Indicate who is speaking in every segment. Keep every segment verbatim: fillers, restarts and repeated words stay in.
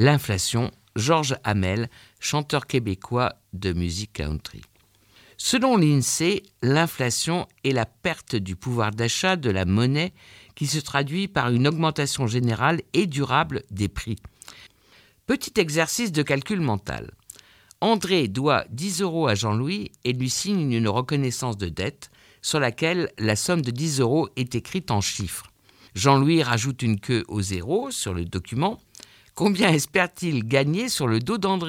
Speaker 1: l'inflation, Georges Hamel, chanteur québécois de musique country. Selon l'INSEE, l'inflation est la perte du pouvoir d'achat de la monnaie qui se traduit par une augmentation générale et durable des prix. Petit exercice de calcul mental. André doit dix euros à Jean-Louis et lui signe une reconnaissance de dette sur laquelle la somme de dix euros est écrite en chiffres. Jean-Louis rajoute une queue au zéro sur le document. Combien espère-t-il gagner sur le dos d'André ?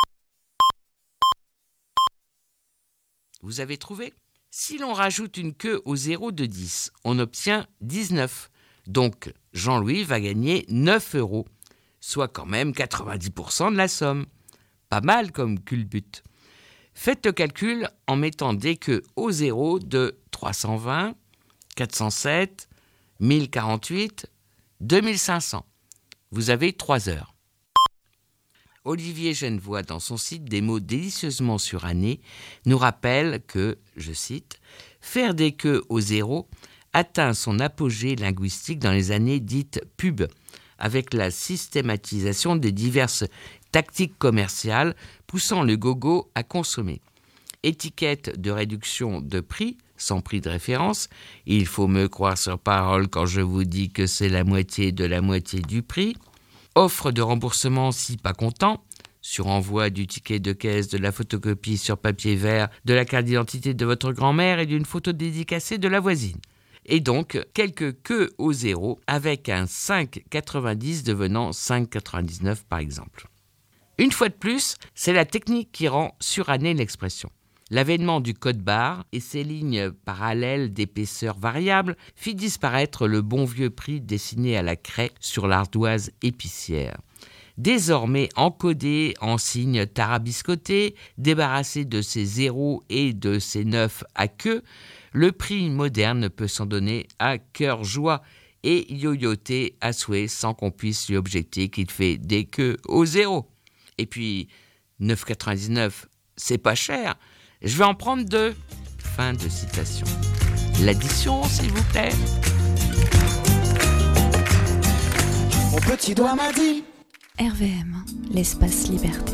Speaker 1: Vous avez trouvé ? Si l'on rajoute une queue au zéro de dix, on obtient dix-neuf. Donc, Jean-Louis va gagner neuf euros, soit quand même quatre-vingt-dix pour cent de la somme. Pas mal comme culbute. Faites le calcul en mettant des queues au zéro de trois cent vingt, quatre cent sept, mille quarante-huit, deux mille cinq cents. Vous avez trois heures. Olivier Genevoix, dans son site Des mots délicieusement surannés, nous rappelle que, je cite, « Faire des queues au zéro atteint son apogée linguistique dans les années dites pub, avec la systématisation des diverses tactiques commerciales poussant le gogo à consommer. Étiquette de réduction de prix, sans prix de référence, il faut me croire sur parole quand je vous dis que c'est la moitié de la moitié du prix. Offre de remboursement si pas content, sur envoi du ticket de caisse, de la photocopie sur papier vert, de la carte d'identité de votre grand-mère et d'une photo dédicacée de la voisine. Et donc, quelques queues au zéro, avec un cinq quatre-vingt-dix devenant cinq quatre-vingt-dix-neuf par exemple. Une fois de plus, c'est la technique qui rend surannée l'expression. L'avènement du code barre et ses lignes parallèles d'épaisseur variable fit disparaître le bon vieux prix dessiné à la craie sur l'ardoise épicière. Désormais encodé en signes tarabiscotés, débarrassé de ses zéros et de ses neufs à queue, le prix moderne peut s'en donner à cœur joie et yoyoter à souhait sans qu'on puisse lui objecter qu'il fait des queues au zéro. Et puis, neuf quatre-vingt-dix-neuf, c'est pas cher. Je vais en prendre deux. Fin de citation. L'addition, s'il vous plaît.
Speaker 2: Mon petit doigt m'a dit.
Speaker 3: R V M, l'espace liberté.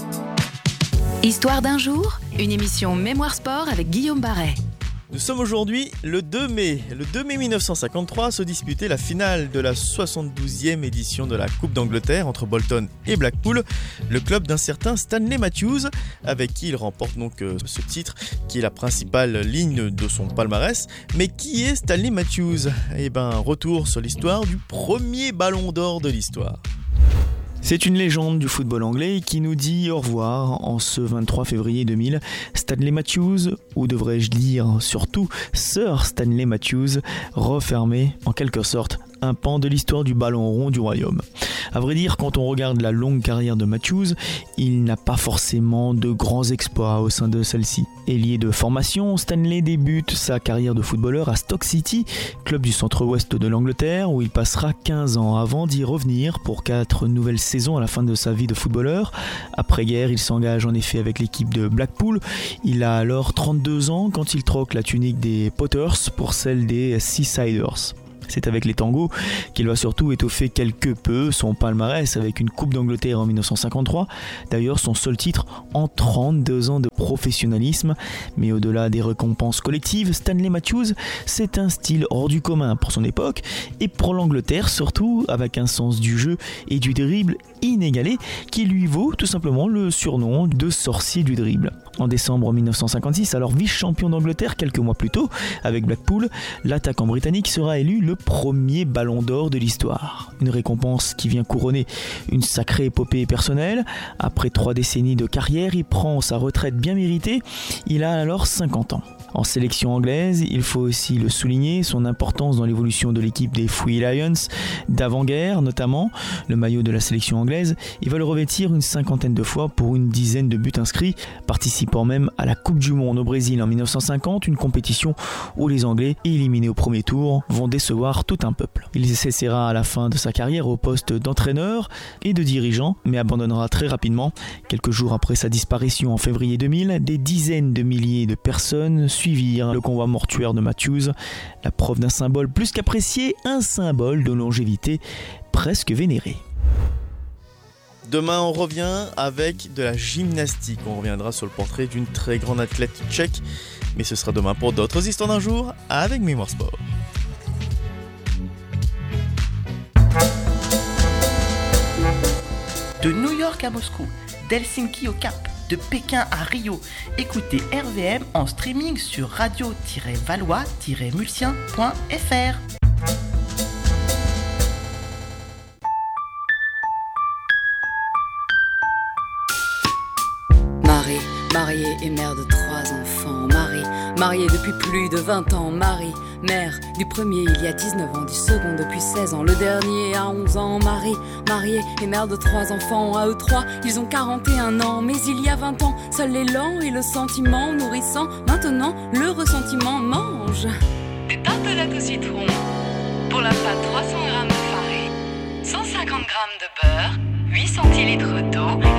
Speaker 4: Histoire d'un jour, une émission Mémoire Sport avec Guillaume Barret.
Speaker 5: Nous sommes aujourd'hui le deux mai. Le deux mai mille neuf cent cinquante-trois se disputait la finale de la soixante-douzième édition de la Coupe d'Angleterre entre Bolton et Blackpool, le club d'un certain Stanley Matthews, avec qui il remporte donc euh, ce titre qui est la principale ligne de son palmarès. Mais qui est Stanley Matthews ? Eh ben, retour sur l'histoire du premier ballon d'or de l'histoire. C'est une légende du football anglais qui nous dit au revoir en ce vingt-trois février deux mille. Stanley Matthews, ou devrais-je dire surtout Sir Stanley Matthews, refermait en quelque sorte un pan de l'histoire du ballon rond du royaume. À vrai dire, quand on regarde la longue carrière de Matthews, il n'a pas forcément de grands exploits au sein de celle-ci. Ailier de formation, Stanley débute sa carrière de footballeur à Stoke City, club du centre-ouest de l'Angleterre, où il passera quinze ans avant d'y revenir pour quatre nouvelles saisons à la fin de sa vie de footballeur. Après-guerre, il s'engage en effet avec l'équipe de Blackpool. Il a alors trente-deux ans quand il troque la tunique des Potters pour celle des Seasiders. C'est avec les tangos qu'il va surtout étoffer quelque peu son palmarès avec une Coupe d'Angleterre en dix-neuf cent cinquante-trois, d'ailleurs son seul titre en trente-deux ans de professionnalisme. Mais au-delà des récompenses collectives, Stanley Matthews, c'est un style hors du commun pour son époque et pour l'Angleterre surtout, avec un sens du jeu et du dribble inégalé qui lui vaut tout simplement le surnom de sorcier du dribble. En décembre dix-neuf cent cinquante-six, alors vice-champion d'Angleterre quelques mois plus tôt, avec Blackpool, l'attaquant britannique sera élu le premier ballon d'or de l'histoire. Une récompense qui vient couronner une sacrée épopée personnelle. Après trois décennies de carrière, il prend sa retraite bien méritée. Il a alors cinquante ans. En sélection anglaise, il faut aussi le souligner, son importance dans l'évolution de l'équipe des Three Lions, d'avant-guerre notamment, le maillot de la sélection anglaise. Il va le revêtir une cinquantaine de fois pour une dizaine de buts inscrits, participant même à la Coupe du Monde au Brésil en dix-neuf cent cinquante, une compétition où les Anglais, éliminés au premier tour, vont décevoir tout un peuple. Il cessera à la fin de sa carrière au poste d'entraîneur et de dirigeant, mais abandonnera très rapidement. Quelques jours après sa disparition en février deux mille, des dizaines de milliers de personnes suivirent le convoi mortuaire de Matthews, la preuve d'un symbole plus qu'apprécié, un symbole de longévité presque vénéré. Demain, on revient avec de la gymnastique. On reviendra sur le portrait d'une très grande athlète tchèque. Mais ce sera demain pour d'autres histoires d'un jour avec Mémoire Sport.
Speaker 6: De New York à Moscou, d'Helsinki au Cap, de Pékin à Rio, écoutez R V M en streaming sur radio tiret valois tiret mulsien point f r.
Speaker 7: Marie, mariée et mère de trois enfants. Marie, mariée depuis plus de vingt ans. Marie, mère du premier il y a dix-neuf ans, du second depuis seize ans, le dernier à onze ans. Marie, mariée et mère de trois enfants. À eux trois, ils ont quarante et un ans. Mais il y a vingt ans, seul l'élan et le sentiment nourrissant. Maintenant, le ressentiment mange
Speaker 4: Des tartelettes au citron. Pour la pâte, trois cents grammes de farine, cent cinquante grammes de beurre, huit centilitres d'eau